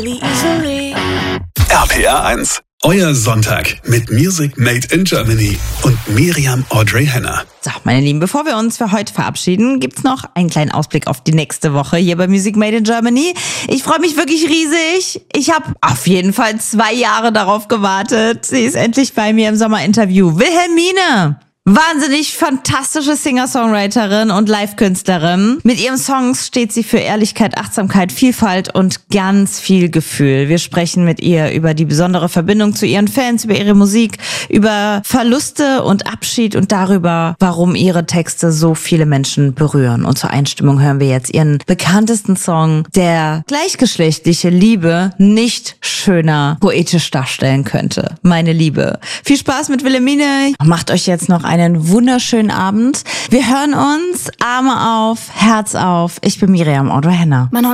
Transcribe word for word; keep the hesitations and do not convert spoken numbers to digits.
R P R eins. Euer Sonntag mit Music Made in Germany und Miriam Audrey Henner. So, meine Lieben, bevor wir uns für heute verabschieden, gibt's noch einen kleinen Ausblick auf die nächste Woche hier bei Music Made in Germany. Ich freue mich wirklich riesig. Ich habe auf jeden Fall zwei Jahre darauf gewartet. Sie ist endlich bei mir im Sommerinterview. Wilhelmine! Wahnsinnig fantastische Singer-Songwriterin und Live-Künstlerin. Mit ihren Songs steht sie für Ehrlichkeit, Achtsamkeit, Vielfalt und ganz viel Gefühl. Wir sprechen mit ihr über die besondere Verbindung zu ihren Fans, über ihre Musik, über Verluste und Abschied und darüber, warum ihre Texte so viele Menschen berühren. Und zur Einstimmung hören wir jetzt ihren bekanntesten Song, der gleichgeschlechtliche Liebe nicht schöner poetisch darstellen könnte. Meine Liebe. Viel Spaß mit Wilhelmine. Macht euch jetzt noch einen wunderschönen Abend. Wir hören uns. Arme auf, Herz auf. Ich bin Miriam Audrey Henner.